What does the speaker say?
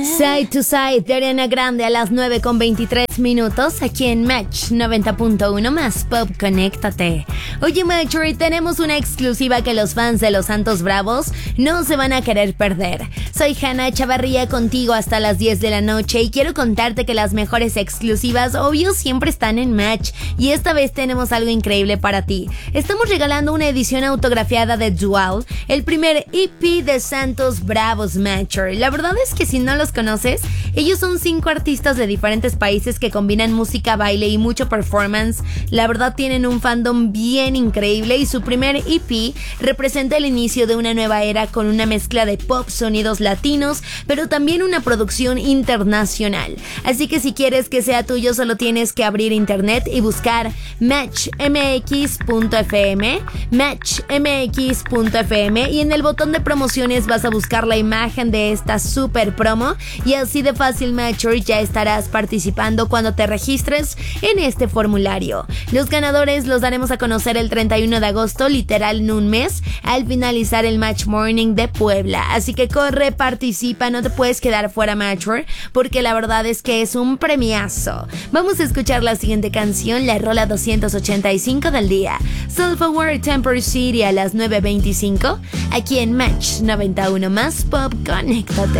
Side to Side de Ariana Grande a las 9:23 aquí en Match 90.1 más Pop, conéctate. Oye, Matcher, tenemos una exclusiva que los fans de los Santos Bravos no se van a querer perder. Soy Hanna Chavarría contigo hasta las 10 de la noche y quiero contarte que las mejores exclusivas, obvio, siempre están en Match, y esta vez tenemos algo increíble para ti. Estamos regalando una edición autografiada de Dual, el primer EP de Santos Bravos, Matcher. La verdad es que si no los conoces, ellos son 5 artistas de diferentes países que combinan música, baile y mucho performance. La verdad tienen un fandom bien increíble y su primer EP representa el inicio de una nueva era con una mezcla de pop, sonidos latinos, pero también una producción internacional. Así que si quieres que sea tuyo, solo tienes que abrir internet y buscar matchmx.fm, y en el botón de promociones vas a buscar la imagen de esta super promo, y así de fácil, Matcher, ya estarás participando cuando te registres en este formulario. Los ganadores los daremos a conocer el 31 de agosto, literal en un mes, al finalizar el Match Morning de Puebla. Así que corre, participa, no te puedes quedar fuera, Matcher, porque la verdad es que es un premiazo. Vamos a escuchar la siguiente canción, la rola 285 del día, Self-Aware Temper City a las 9:25, aquí en Match 91 más Pop, conéctate.